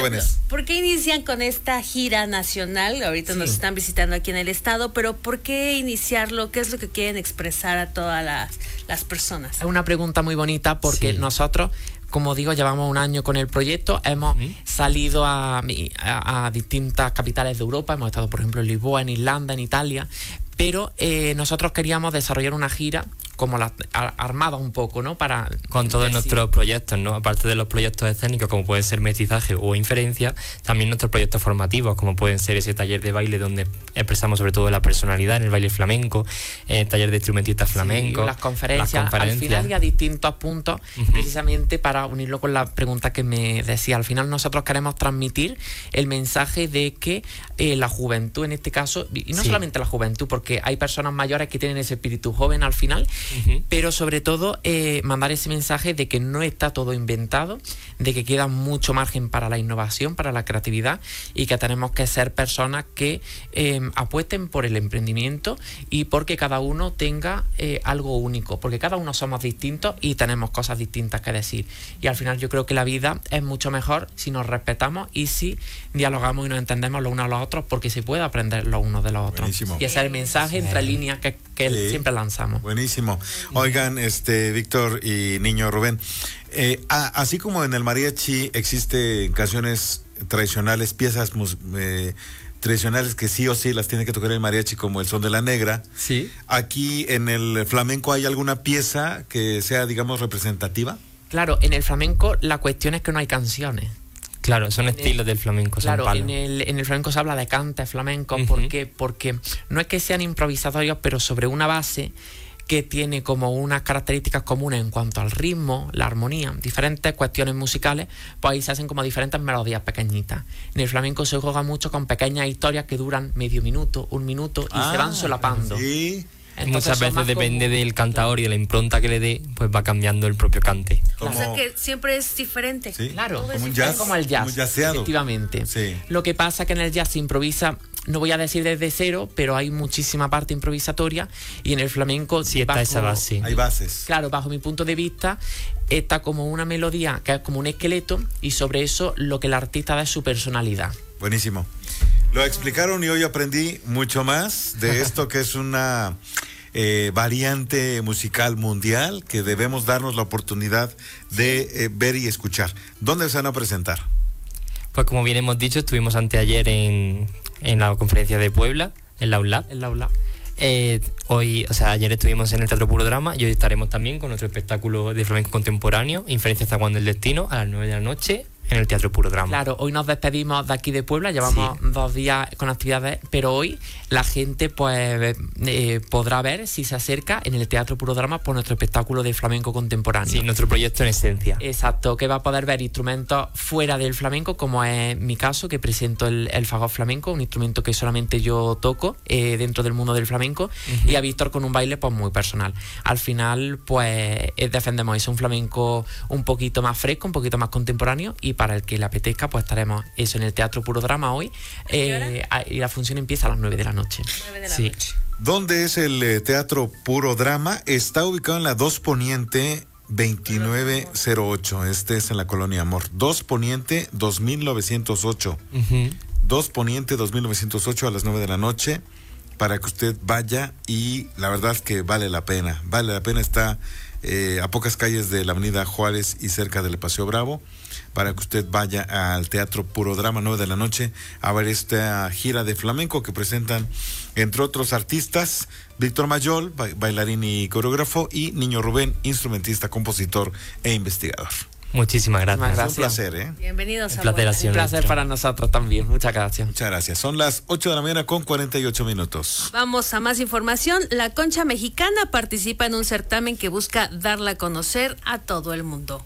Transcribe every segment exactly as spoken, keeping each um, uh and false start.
jóvenes. ¿Por qué inician con esta gira nacional? Ahorita sí. Nos están visitando aquí en el estado, pero ¿por qué iniciarlo? ¿Qué es lo que quieren expresar a todas las, las personas? Es una pregunta muy bonita porque sí. nosotros, como digo, llevamos un año con el proyecto, hemos uh-huh. salido a, a, a distintas capitales de Europa, hemos estado, por ejemplo, en Lisboa, en Irlanda, en Italia, pero eh, nosotros queríamos desarrollar una gira como la armada un poco, ¿no? Para con todos decir. nuestros proyectos, ¿no? Aparte de los proyectos escénicos, como pueden ser mestizaje o inferencia, también nuestros proyectos formativos, como pueden ser ese taller de baile donde expresamos sobre todo la personalidad en el baile flamenco, el taller de instrumentistas flamencos, sí, las conferencias, las conferencias. Al final y a distintos puntos, uh-huh. precisamente para unirlo con la pregunta que me decía. Al final nosotros queremos transmitir el mensaje de que eh, la juventud en este caso, y no sí. solamente la juventud, porque hay personas mayores que tienen ese espíritu joven al final, uh-huh. pero sobre todo eh, mandar ese mensaje de que no está todo inventado, de que queda mucho margen para la innovación, para la creatividad, y que tenemos que ser personas que eh, apuesten por el emprendimiento y porque cada uno tenga eh, algo único, porque cada uno somos distintos y tenemos cosas distintas que decir, y al final yo creo que la vida es mucho mejor si nos respetamos y si dialogamos y nos entendemos los unos a los otros, porque se puede aprender los unos de los otros. Buenísimo. Y ese es el mensaje sí. entre líneas que, que sí. siempre lanzamos. Buenísimo. Oigan, este Víctor y Niño Rubén, eh, a, así como en el mariachi existen canciones tradicionales, piezas eh, tradicionales que sí o sí las tiene que tocar el mariachi, como el Son de la Negra, sí. aquí en el flamenco ¿hay alguna pieza que sea, digamos, representativa? Claro, en el flamenco la cuestión es que no hay canciones. Claro, son en estilos el, del flamenco. Claro, son en el, en el flamenco se habla de cantes flamencos. Uh-huh. ¿Por qué? Porque no es que sean improvisatorios, pero sobre una base que tiene como unas características comunes en cuanto al ritmo, la armonía, diferentes cuestiones musicales, pues ahí se hacen como diferentes melodías pequeñitas. En el flamenco se juega mucho con pequeñas historias que duran medio minuto, un minuto, y ah, se van solapando. Sí. Entonces, muchas veces depende como... del cantador y de la impronta que le dé, pues va cambiando el propio cante. Como... O sea que siempre es diferente. Sí, claro, como un jazz, es como el jazz, como jazzeado. Efectivamente. Sí. Lo que pasa es que en el jazz se improvisa, no voy a decir desde cero, pero hay muchísima parte improvisatoria, y en el flamenco sí está bajo, esa base. Hay bases. Claro, bajo mi punto de vista, está como una melodía que es como un esqueleto, y sobre eso lo que el artista da es su personalidad. Buenísimo. Lo explicaron y hoy aprendí mucho más de esto que es una eh, variante musical mundial que debemos darnos la oportunidad de eh, ver y escuchar. ¿Dónde se van a presentar? Pues como bien hemos dicho, estuvimos anteayer en, en la conferencia de Puebla, en la UNLAD. En la UNLAD. Eh, hoy, o sea, ayer estuvimos en el Teatro Puro Drama y hoy estaremos también con nuestro espectáculo de flamenco contemporáneo, Inferencia hasta cuando el destino, a las nueve de la noche, en el Teatro Puro Drama. Claro, hoy nos despedimos de aquí de Puebla, llevamos sí. dos días con actividades, pero hoy la gente pues eh, podrá ver, si se acerca, en el Teatro Puro Drama por nuestro espectáculo de flamenco contemporáneo. Sí, nuestro proyecto en esencia. Exacto, que va a poder ver instrumentos fuera del flamenco, como es mi caso, que presento el, el fagot flamenco, un instrumento que solamente yo toco eh, dentro del mundo del flamenco, uh-huh. y a Víctor con un baile pues muy personal. Al final pues eh, defendemos eso, un flamenco un poquito más fresco, un poquito más contemporáneo, y para el que le apetezca, pues estaremos eso en el Teatro Puro Drama hoy, eh, y la función empieza a las nueve de la noche. nueve de la sí. noche. ¿Dónde es el eh, Teatro Puro Drama? Está ubicado en la dos Poniente veintinueve cero ocho. Este es en la Colonia Amor. dos Poniente dos mil novecientos ocho. Uh-huh. dos Poniente dos mil novecientos ocho a las nueve de la noche, para que usted vaya, y la verdad es que vale la pena. Vale la pena, está eh, a pocas calles de la Avenida Juárez y cerca del Paseo Bravo, para que usted vaya al Teatro Puro Drama, nueve de la noche, a ver esta gira de flamenco que presentan, entre otros artistas, Víctor Mayol, ba- bailarín y coreógrafo, y Niño Rubén, instrumentista, compositor e investigador. Muchísimas gracias. Muchas Es un placer, ¿eh? Bienvenidos Un a placer, Puebla. Un placer para nosotros también, muchas gracias. Muchas gracias. Son las ocho de la mañana con cuarenta y ocho minutos. Vamos a más información. La Concha Mexicana participa en un certamen que busca darla a conocer a todo el mundo.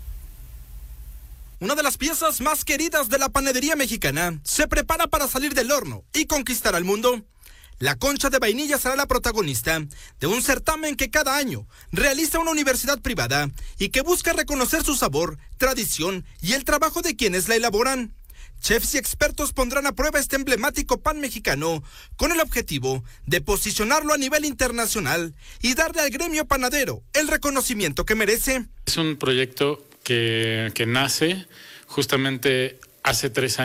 Una de las piezas más queridas de la panadería mexicana se prepara para salir del horno y conquistar al mundo. La concha de vainilla será la protagonista de un certamen que cada año realiza una universidad privada y que busca reconocer su sabor, tradición y el trabajo de quienes la elaboran. Chefs y expertos pondrán a prueba este emblemático pan mexicano con el objetivo de posicionarlo a nivel internacional y darle al gremio panadero el reconocimiento que merece. Es un proyecto que, que nace justamente hace tres años.